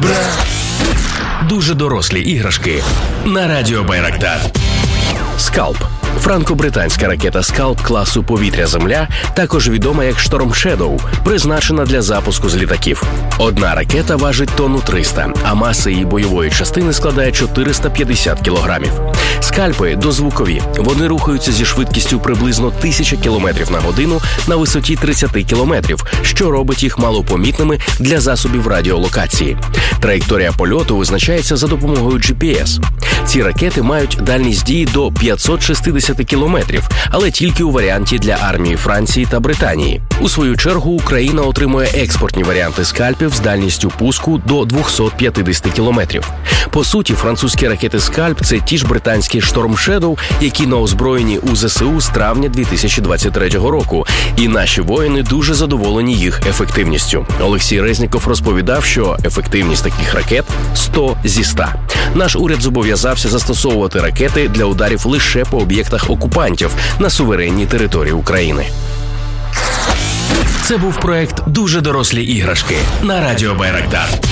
Дуже дорослі іграшки на радіо Байрактар. Скалп. Франко-британська ракета «Скалп» класу «Повітря-Земля», також відома як «Шторм Shadow», призначена для запуску з літаків. Одна ракета важить тонну 300, а маса її бойової частини складає 450 кілограмів. Скальпи дозвукові. Вони рухаються зі швидкістю приблизно 1000 км на годину на висоті 30 км, що робить їх малопомітними для засобів радіолокації. Траєкторія польоту визначається за допомогою GPS. Ці ракети мають дальність дії до 560 кілометрів, але тільки у варіанті для армії Франції та Британії. У свою чергу Україна отримує експортні варіанти скальпів з дальністю пуску до 250 кілометрів. По суті, французькі ракети «Скальп» – це ті ж британські «Шторм Shadow», які на озброєнні у ЗСУ з травня 2023 року. І наші воїни дуже задоволені їх ефективністю. Олексій Резніков розповідав, що ефективність таких ракет – 100 зі 100. Наш уряд зобов'язався застосовувати ракети для ударів лише по об'єктах окупантів на суверенній території України. Це був проект «Дуже дорослі іграшки» на радіо Байрактар.